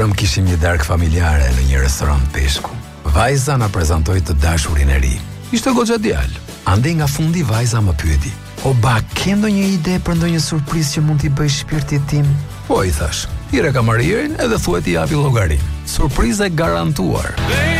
Herëm kishim një darkë familjare në një restorant peshku. Vajza na prezantoi të dashurin e ri. Ishte goxha djalë. Ande nga fundi vajza më pyeti: "O ba, ke ndonjë ide për ndonjë surprizë që mund t'i bëj shpirtit tim?" Po, i thash, hire kamaririn edhe thuaj t'i japi llogarin. Surprizë e garantuar.